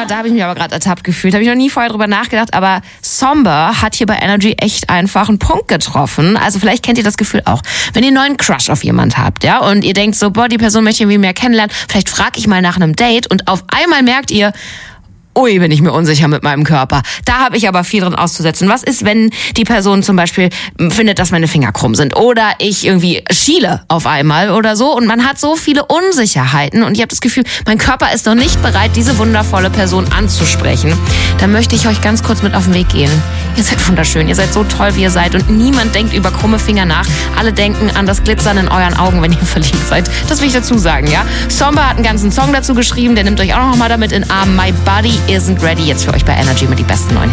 da habe ich mich aber gerade ertappt gefühlt. Habe ich noch nie vorher drüber nachgedacht, aber Somber hat hier bei Energy echt einfach einen Punkt getroffen. Also vielleicht kennt ihr das Gefühl auch. Wenn ihr einen neuen Crush auf jemand habt, ja, und ihr denkt so, boah, die Person möchte ich irgendwie mehr kennenlernen, vielleicht frage ich mal nach einem Date und auf einmal merkt ihr, ui, bin ich mir unsicher mit meinem Körper. Da habe ich aber viel drin auszusetzen. Was ist, wenn die Person zum Beispiel findet, dass meine Finger krumm sind oder ich irgendwie schiele auf einmal oder so und man hat so viele Unsicherheiten und ich habe das Gefühl, mein Körper ist noch nicht bereit, diese wundervolle Person anzusprechen. Da möchte ich euch ganz kurz mit auf den Weg gehen. Ihr seid wunderschön, ihr seid so toll, wie ihr seid und niemand denkt über krumme Finger nach. Alle denken an das Glitzern in euren Augen, wenn ihr verliebt seid. Das will ich dazu sagen, ja? Somber hat einen ganzen Song dazu geschrieben, der nimmt euch auch noch mal damit in den Arm. My Body Isn't Ready, jetzt für euch bei Energy mit die besten neuen Hits.